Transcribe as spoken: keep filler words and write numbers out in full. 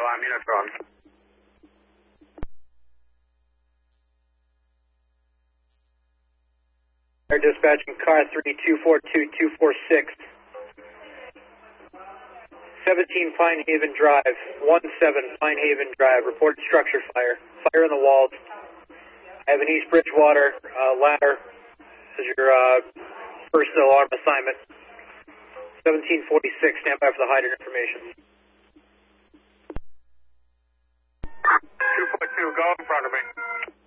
I'm Unitron. Air dispatching car three two four two two four six. seventeen Pine Haven Drive, one seven Pine Haven Drive, reported structure fire. Fire in the walls. I have an East Bridgewater uh, ladder as your uh, first alarm assignment. seventeen forty-six, stand by for the hydrant information. two four two, go in front of me.